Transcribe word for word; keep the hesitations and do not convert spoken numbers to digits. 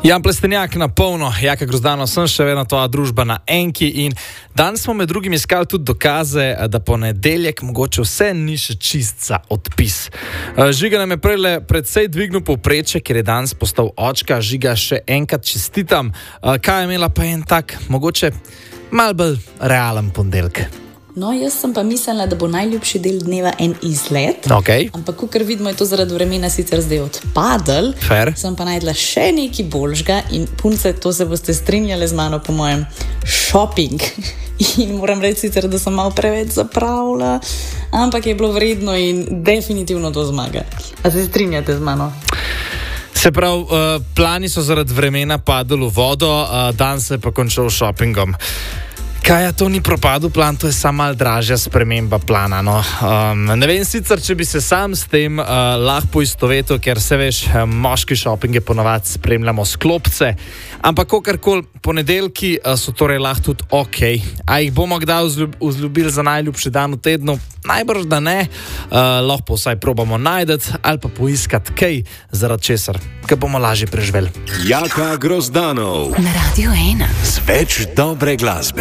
Jan Plestenjak na polno, Jaka Grozdano, sem še vedno tvoja družba na Enki in danes smo med drugim iskali tudi dokaze, da ponedeljek mogoče vse ni še čist za odpis. Žiga nam je prele predvsej dvignil povprečje, ker je danes postal očka. Žiga, še enkrat čestitam. Kaj je imela pa en tak, mogoče mal bolj realen ponedeljek? No, jaz sem pa mislila, da bo najljubši del dneva en izlet. Okay. Ampak, kakor vidimo, je to zaradi vremena sicer zdaj odpadel. Fair. Sem pa najdla še nekaj boljšega in punce, to se boste strinjali z mano, po mojem, shopping. In moram reči sicer, da sem malo preveč zapravila, ampak je bilo vredno in definitivno to zmaga. A se strinjate z mano? Se pravi, uh, plani so zaradi vremena padali v vodo, uh, dan se je pa končal s shoppingom. Kaj, to ni propadel plan, to je samo malo dražja sprememba plana. No. Um, ne vem sicer, če bi se sam s tem uh, lahko poistovetil, ker se veš, moški shoppinge ponavadi spremljamo s klopce, ampak kakorkoli, ponedeljki uh, so torej lahko tudi ok. A jih bomo kdaj vzljub, vzljubili za najljubši dan v tednu? Najbrž, da ne. Uh, lahko vsaj probamo najdeti ali pa poiskati kaj, zaradi česar, kaj bomo lažje preživeli. Jaka Grozdanov na Radio ena. Z več dobre glasbe.